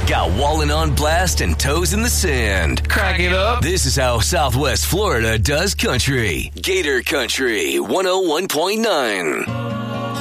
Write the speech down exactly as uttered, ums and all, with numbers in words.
Got Wallen on blast and toes in the sand. Crack it up. This is how Southwest Florida does country. Gator Country one oh one point nine.